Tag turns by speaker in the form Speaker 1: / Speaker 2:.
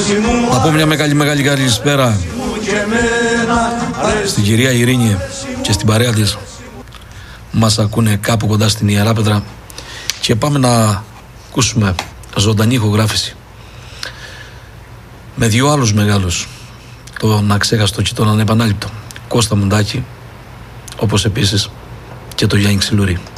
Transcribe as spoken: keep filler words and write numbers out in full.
Speaker 1: Να πω μια μεγάλη μεγάλη καλησπέρα στην κυρία Ειρήνη και στην παρέα της. Μας ακούνε κάπου κοντά στην Ιεράπετρα. Και πάμε να ακούσουμε ζωντανή ηχογράφηση με δύο άλλους μεγάλους, τον αξέχαστο και τον ανεπανάληπτο Κώστα Μουντάκη, όπως επίσης και το Γιάννη Ξυλουρή.